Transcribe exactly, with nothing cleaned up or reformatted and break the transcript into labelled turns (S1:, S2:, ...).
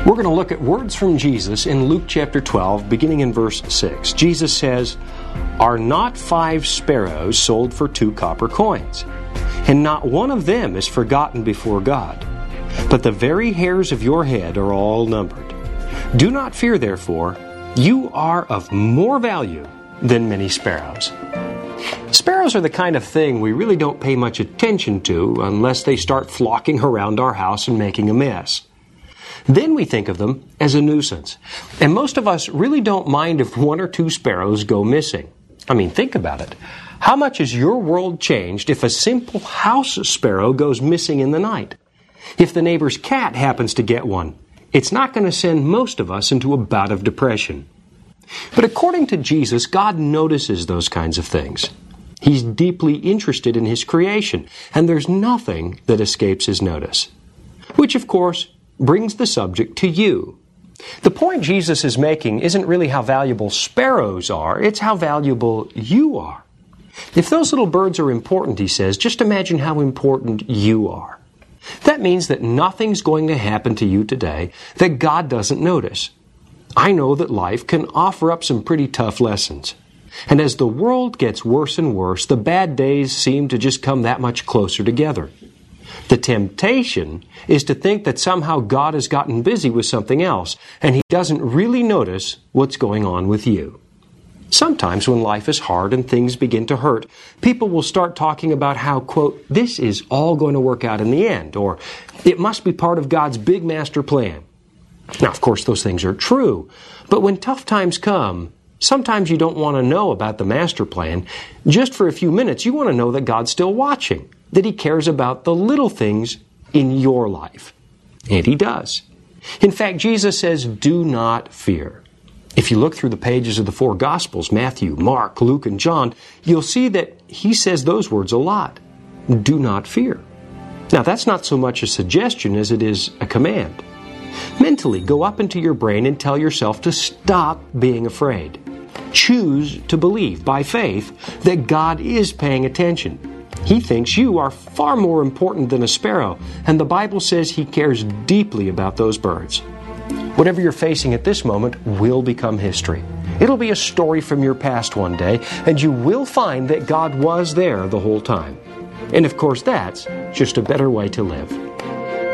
S1: We're going to look at words from Jesus in Luke chapter twelve, beginning in verse six. Jesus says, "Are not five sparrows sold for two copper coins? And not one of them is forgotten before God. But the very hairs of your head are all numbered. Do not fear, therefore, you are of more value than many sparrows." Sparrows are the kind of thing we really don't pay much attention to unless they start flocking around our house and making a mess. Then we think of them as a nuisance. And most of us really don't mind if one or two sparrows go missing. I mean, think about it. How much has your world changed if a simple house sparrow goes missing in the night? If the neighbor's cat happens to get one, it's not going to send most of us into a bout of depression. But according to Jesus, God notices those kinds of things. He's deeply interested in His creation, and there's nothing that escapes His notice. Which, of course, brings the subject to you. The point Jesus is making isn't really how valuable sparrows are, it's how valuable you are. If those little birds are important, he says, just imagine how important you are. That means that nothing's going to happen to you today that God doesn't notice. I know that life can offer up some pretty tough lessons. And as the world gets worse and worse, the bad days seem to just come that much closer together. The temptation is to think that somehow God has gotten busy with something else, and He doesn't really notice what's going on with you. Sometimes when life is hard and things begin to hurt, people will start talking about how, quote, this is all going to work out in the end, or it must be part of God's big master plan. Now, of course, those things are true, but when tough times come, sometimes you don't want to know about the master plan. Just for a few minutes, you want to know that God's still watching, that He cares about the little things in your life. And He does. In fact, Jesus says, do not fear. If you look through the pages of the four Gospels, Matthew, Mark, Luke, and John, you'll see that He says those words a lot. Do not fear. Now, that's not so much a suggestion as it is a command. Mentally, go up into your brain and tell yourself to stop being afraid. Choose to believe by faith that God is paying attention. He thinks you are far more important than a sparrow, and the Bible says He cares deeply about those birds. Whatever you're facing at this moment will become history. It'll be a story from your past one day, and you will find that God was there the whole time. And of course, that's just a better way to live.